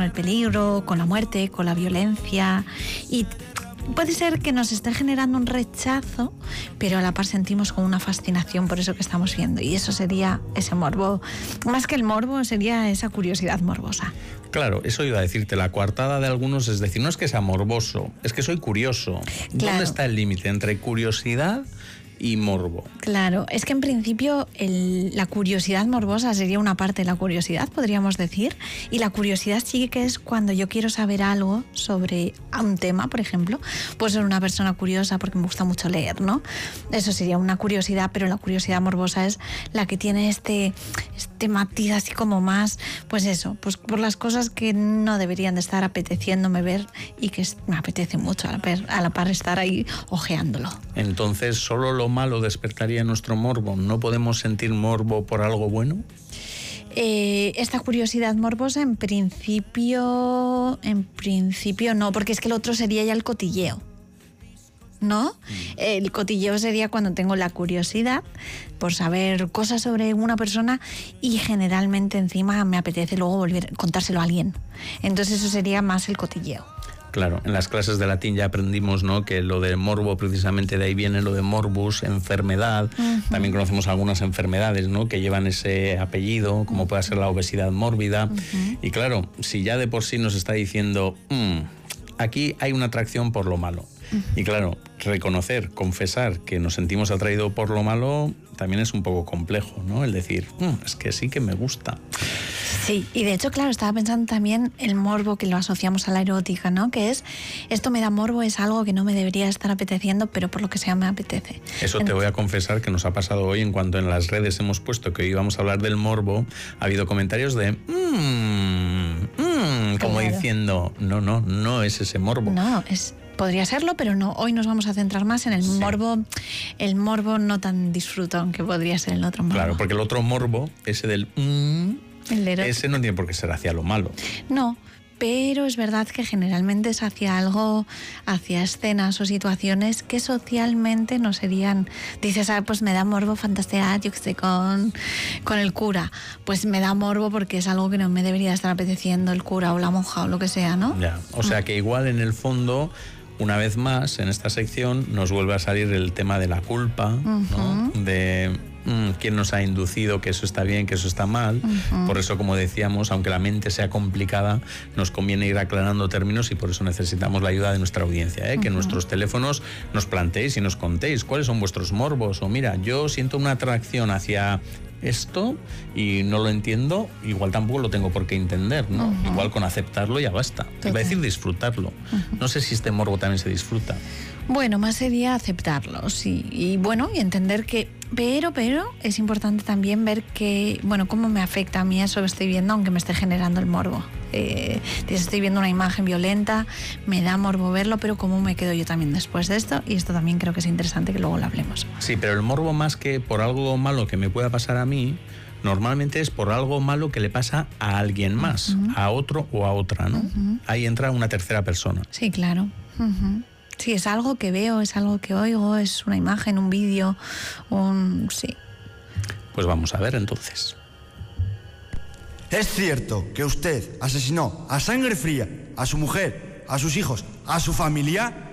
el peligro, con la muerte, con la violencia, y puede ser que nos esté generando un rechazo, pero a la par sentimos como una fascinación por eso que estamos viendo, y eso sería ese morbo. Más que el morbo, sería esa curiosidad morbosa. Claro, eso iba a decirte, la coartada de algunos es decir, no es que sea morboso, es que soy curioso. Claro. ¿Dónde está el límite entre curiosidad y morbo? Claro, es que en principio la curiosidad morbosa sería una parte de la curiosidad, podríamos decir, y la curiosidad sí que es cuando yo quiero saber algo sobre un tema, por ejemplo, pues ser una persona curiosa porque me gusta mucho leer, ¿no? Eso sería una curiosidad, pero la curiosidad morbosa es la que tiene este matiz así como más, pues eso, pues por las cosas que no deberían de estar apeteciéndome ver y que me apetece mucho a la par estar ahí ojeándolo. Entonces, ¿solo lo malo despertaría nuestro morbo? ¿No podemos sentir morbo por algo bueno? Esta curiosidad morbosa en principio no, porque es que el otro sería ya el cotilleo, ¿no? El cotilleo sería cuando tengo la curiosidad por saber cosas sobre una persona y generalmente encima me apetece luego volver a contárselo a alguien. Entonces eso sería más el cotilleo. Claro, en las clases de latín ya aprendimos, ¿no?, que lo de morbo, precisamente de ahí viene lo de morbus, enfermedad. También conocemos algunas enfermedades, ¿no?, que llevan ese apellido, como puede ser la obesidad mórbida. Y claro, si ya de por sí nos está diciendo, aquí hay una atracción por lo malo. Y claro, reconocer, confesar que nos sentimos atraídos por lo malo también es un poco complejo, ¿no? El decir, es que sí que me gusta. Sí, y de hecho, claro, estaba pensando también el morbo, que lo asociamos a la erótica, ¿no? Que es, esto me da morbo, es algo que no me debería estar apeteciendo, pero por lo que sea me apetece. Eso te voy a confesar que nos ha pasado hoy, en cuanto en las redes hemos puesto que hoy íbamos a hablar del morbo, ha habido comentarios de como Claro. Diciendo, no es ese morbo. No, podría serlo, pero no. Hoy nos vamos a centrar más en el morbo, el morbo no tan disfrutón que podría ser el otro morbo. Claro, porque el otro morbo, ese del ese no tiene por qué ser hacia lo malo. No, pero es verdad que generalmente es hacia algo, hacia escenas o situaciones que socialmente no serían. Dices, pues me da morbo fantasear, yo que sé, con el cura. Pues me da morbo porque es algo que no me debería estar apeteciendo el cura o la monja o lo que sea, ¿no? Ya, o sea que igual en el fondo, una vez más, en esta sección nos vuelve a salir el tema de la culpa, ¿no? De quién nos ha inducido que eso está bien, que eso está mal. Por eso, como decíamos, aunque la mente sea complicada, nos conviene ir aclarando términos y por eso necesitamos la ayuda de nuestra audiencia, que en nuestros teléfonos nos planteéis y nos contéis cuáles son vuestros morbos. O mira, yo siento una atracción hacia esto y no lo entiendo, igual tampoco lo tengo por qué entender, ¿no? Igual con aceptarlo ya basta. Iba a decir disfrutarlo. No sé si este morbo también se disfruta. Bueno, más sería aceptarlo, sí. Y bueno, y entender que... Pero es importante también ver que, bueno, cómo me afecta a mí eso que estoy viendo, aunque me esté generando el morbo. Si estoy viendo una imagen violenta, me da morbo verlo, pero cómo me quedo yo también después de esto, y esto también creo que es interesante que luego lo hablemos. Sí, pero el morbo, más que por algo malo que me pueda pasar a mí, normalmente es por algo malo que le pasa a alguien más, a otro o a otra, ¿no? Ahí entra una tercera persona. Sí, claro. Sí, es algo que veo, es algo que oigo, es una imagen, un vídeo, sí. Pues vamos a ver entonces. ¿Es cierto que usted asesinó a sangre fría a su mujer, a sus hijos, a su familia?